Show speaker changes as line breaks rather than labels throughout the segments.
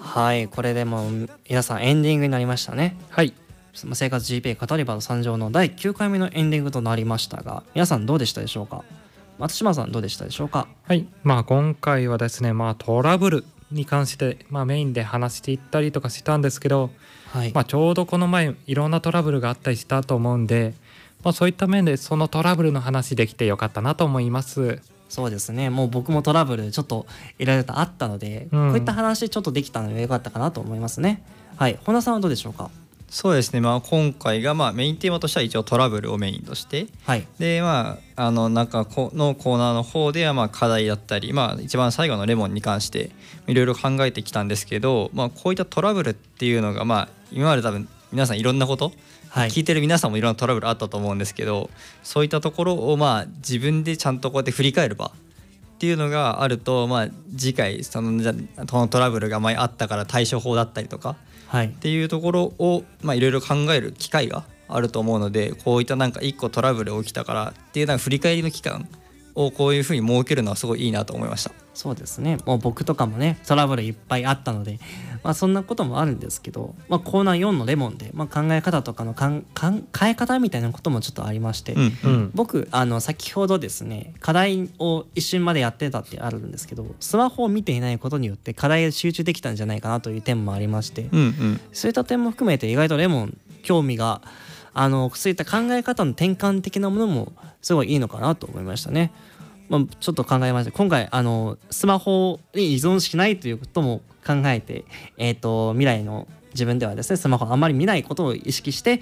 はい、これでも皆さんエンディングになりましたね。
はい。
生活 GPA 語り場の参上の第9回目のエンディングとなりましたが、皆さんどうでしたでしょうか。松島さんどうでしたでしょうか。
はい、今回はですね、トラブルに関して、メインで話していったりとかしたんですけど、
はい、
ちょうどこの前いろんなトラブルがあったりしたと思うんで、そういった面でそのトラブルの話できてよかったなと思います。
そうですね、もう僕もトラブルちょっといろいろとあったので、こういった話ちょっとできたのでよかったかなと思いますね。はい、本田さんはどうでしょうか。
そうですね、今回がメインテーマとしては一応トラブルをメインとして、
はい、
でなんかこのコーナーの方では課題だったり、一番最後のレモンに関していろいろ考えてきたんですけど、こういったトラブルっていうのが今まで多分皆さんいろんなこと、聞いてる皆さんもいろんなトラブルあったと思うんですけど、そういったところを自分でちゃんとこうやって振り返る場っていうのがあると、次回そのトラブルが前あったから対処法だったりとか、っていうところをいろいろ考える機会があると思うので、こういったなんか一個トラブル起きたからっていう振り返りの期間をこういうふうに設けるのはすごいいいなと思いました。
そうですね、もう僕とかもねトラブルいっぱいあったので、そんなこともあるんですけど、コーナー4のレモンで、考え方とかの変え方みたいなこともちょっとありまして、僕先ほどですね課題を一瞬までやってたってあるんですけど、スマホを見ていないことによって課題に集中できたんじゃないかなという点もありまして、そういった点も含めて意外とレモン興味がそういった考え方の転換的なものもすごいいいのかなと思いましたね。ちょっと考えました。今回スマホに依存しないということも考えて、未来の自分ではですねスマホあんまり見ないことを意識して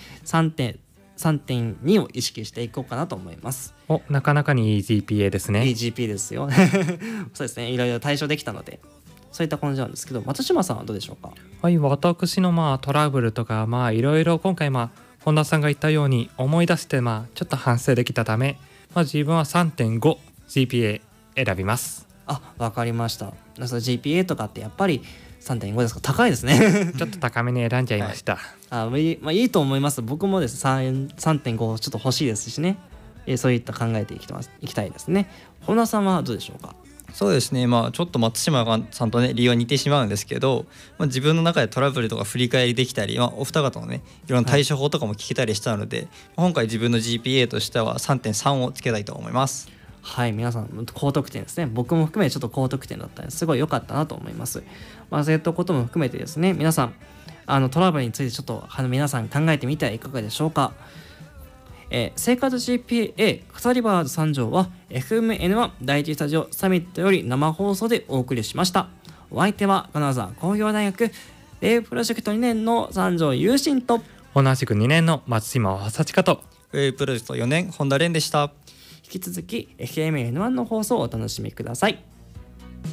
3.2 を意識していこうかなと思います。
なかなかにいい GPA ですね。
いい GPA ですよそうですね、いろいろ対処できたのでそういった感じなんですけど、松島さんはどうでしょうか。
はい、私のトラブルとかいろいろ今回本田さんが言ったように思い出してちょっと反省できたため、自分は 3.5 GPA 選びます。
わかりました。その GPA とかってやっぱり 3.5 ですか。高いですね
ちょっと高めに選んじゃいました。
いいと思います。僕もです 3.5 ちょっと欲しいですしね、そういった考えていきたいですね。本田さんはどうでしょうか。
そうですね、ちょっと松島さんとね理由は似てしまうんですけど、自分の中でトラブルとか振り返りできたり、お二方のねいろんな対処法とかも聞けたりしたので、今回自分の GPA としては 3.3 をつけたいと思います。
はい、皆さん高得点ですね。僕も含めてちょっと高得点だったのですごい良かったなと思います。そういったことも含めてですね、皆さんトラブルについてちょっと皆さん考えてみてはいかがでしょうか。生活 GPA 語り場参上は FMN1 第一スタジオサミットより生放送でお送りしました。お相手は金沢工業大学レイプロジェクト2年の三条優心と
同じく2年の松島正親と
ウェイプロジェクト4年本田蓮でした。
引き続き FMN1 の放送をお楽しみください。